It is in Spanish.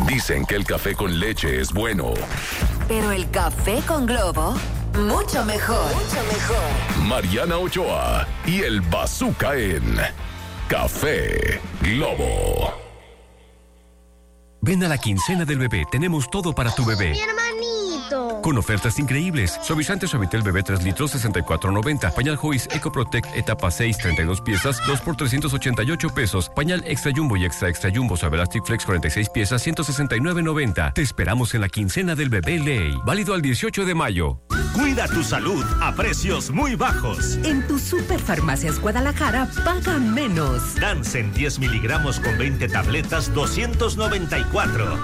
Dicen que el café con leche es bueno. Pero el café con Globo, mucho mejor. Mucho mejor. Mariana Ochoa y el Bazooka en Café Globo. Ven a la quincena del bebé, tenemos todo para tu bebé. ¡Mi hermanito! Con ofertas increíbles. Suavizante Suavitel Bebé 3 litros, $64.90. Pañal Joyce Eco Protect etapa 6, 32 piezas, 2 por $388. Pañal Extra Jumbo y Extra Jumbo Suave Elastic Flex 46 piezas, $169.90. Te esperamos en la quincena del bebé Ley. Válido al 18 de mayo. Cuida tu salud a precios muy bajos. En tu Superfarmacias Guadalajara, paga menos. Dansen 10 miligramos con 20 tabletas, $294.